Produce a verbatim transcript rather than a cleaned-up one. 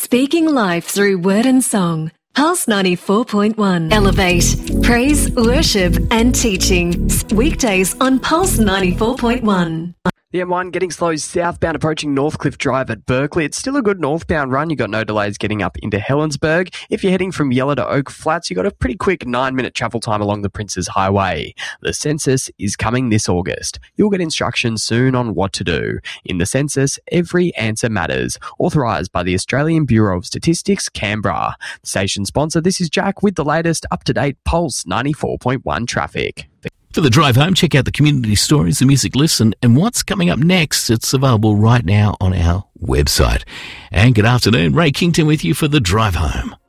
Speaking life through word and song. Pulse ninety-four point one. Elevate, praise, worship and teaching. Weekdays on Pulse ninety-four point one. The M one getting slow southbound approaching Northcliffe Drive at Berkeley. It's still a good northbound run. You've got no delays getting up into Helensburgh. If you're heading from Yella to Oak Flats, you've got a pretty quick nine-minute travel time along the Princes Highway. The census is coming this August. You'll get instructions soon on what to do. In the census, every answer matters. Authorised by the Australian Bureau of Statistics, Canberra. Station sponsor, this is Jack with the latest up-to-date Pulse ninety-four point one traffic. For the drive home, check out the community stories, the music list, and, and what's coming up next. It's available right now on our website. And good afternoon, Ray Kington with you for the drive home.